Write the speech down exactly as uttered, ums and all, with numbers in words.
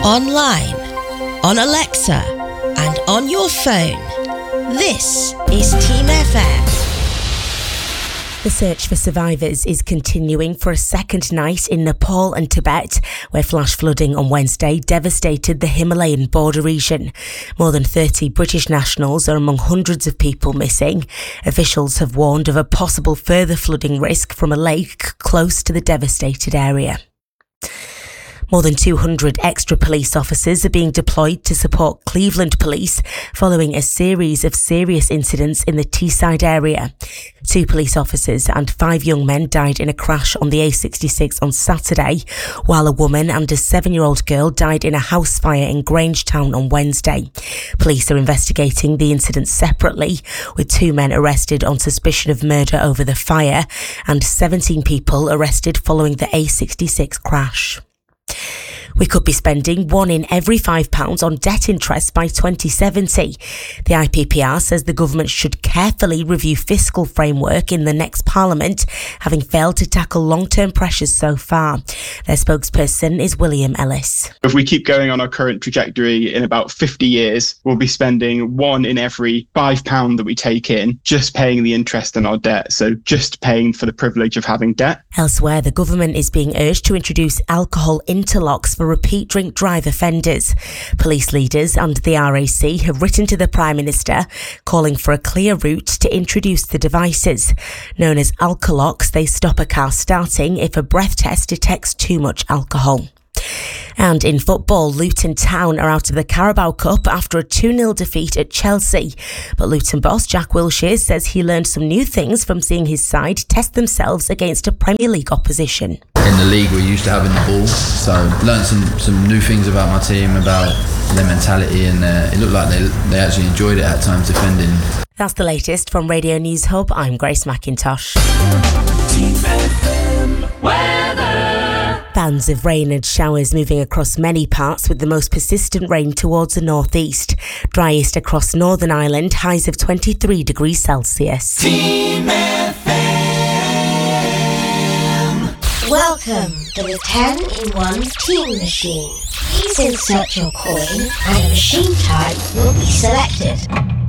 online, on Alexa, and on your phone. This is Team F M. The search for survivors is continuing for a second night in Nepal and Tibet, where flash flooding on Wednesday devastated the Himalayan border region. More than thirty British nationals are among hundreds of people missing. Officials have warned of a possible further flooding risk from a lake close to the devastated area. More than two hundred extra police officers are being deployed to support Cleveland police following a series of serious incidents in the Teesside area. Two police officers and five young men died in a crash on the A sixty-six on Saturday, while a woman and a seven-year-old girl died in a house fire in Grangetown on Wednesday. Police are investigating the incidents separately, with two men arrested on suspicion of murder over the fire and seventeen people arrested following the A sixty-six crash. We could be spending one in every five pounds on debt interest by twenty seventy. The I P P R says the government should carefully review fiscal framework in the next parliament, having failed to tackle long-term pressures so far. Their spokesperson is William Ellis. If we keep going on our current trajectory, in about fifty years, we'll be spending one in every five pound that we take in just paying the interest on our debt. So just paying for the privilege of having debt. Elsewhere, the government is being urged to introduce alcohol interlocks for repeat drink drive offenders. Police leaders and the R A C have written to the Prime Minister calling for a clear route to introduce the devices. Known as alcolocks, they stop a car starting if a breath test detects too much alcohol. And in football, Luton Town are out of the Carabao Cup after a two nil defeat at Chelsea. But Luton boss Jack Wilshere says he learned some new things from seeing his side test themselves against a Premier League opposition. In the league, we're used to having the ball, so learned some, some new things about my team, about their mentality, and uh, it looked like they, they actually enjoyed it at times defending. That's the latest from Radio News Hub. I'm Grace McIntosh. Team F M weather. Bands of rain and showers moving across many parts, with the most persistent rain towards the northeast. Driest across Northern Ireland, highs of twenty-three degrees Celsius. Team F M. Welcome to the ten in one Team Machine. Please insert your coin and a machine type will be selected.